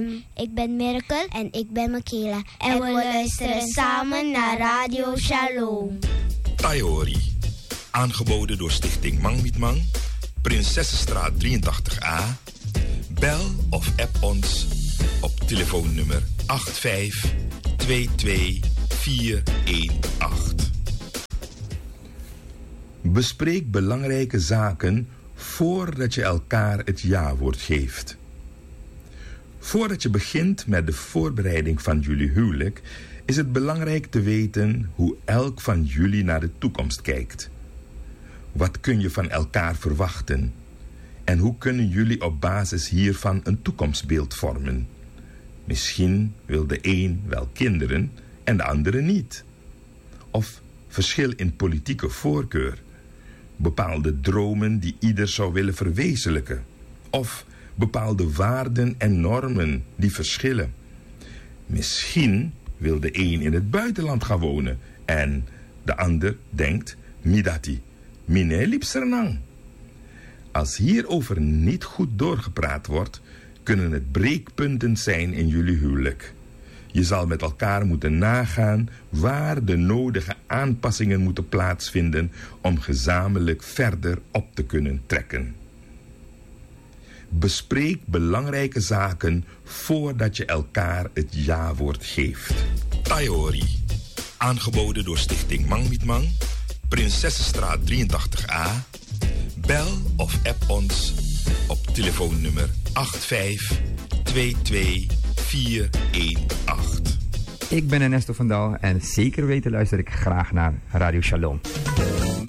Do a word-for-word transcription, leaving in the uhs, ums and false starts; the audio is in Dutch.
Ik ben Miracle en ik ben Michaela. En we luisteren samen naar Radio Shalom. Tayori. Aangeboden door Stichting Mang Niet Mang. Prinsessenstraat drieëntachtig A. Bel of app ons op telefoonnummer acht vijf twee twee vier een acht. Bespreek belangrijke zaken voordat je elkaar het ja-woord geeft. Voordat je begint met de voorbereiding van jullie huwelijk, is het belangrijk te weten hoe elk van jullie naar de toekomst kijkt. Wat kun je van elkaar verwachten? En hoe kunnen jullie op basis hiervan een toekomstbeeld vormen? Misschien wil de een wel kinderen en de andere niet. Of verschil in politieke voorkeur. Bepaalde dromen die ieder zou willen verwezenlijken. Of bepaalde waarden en normen die verschillen. Misschien wil de een in het buitenland gaan wonen en de ander denkt, midati, mine lipsernang. Als hierover niet goed doorgepraat wordt, kunnen het breekpunten zijn in jullie huwelijk. Je zal met elkaar moeten nagaan waar de nodige aanpassingen moeten plaatsvinden om gezamenlijk verder op te kunnen trekken. Bespreek belangrijke zaken voordat je elkaar het ja-woord geeft. Tayori. Aangeboden door Stichting Mang Niet Mang. Prinsessenstraat drieëntachtig A. Bel of app ons op telefoonnummer acht vijf twee twee vier een acht. Ik ben Ernesto van Dal en zeker weten luister ik graag naar Radio Shalom.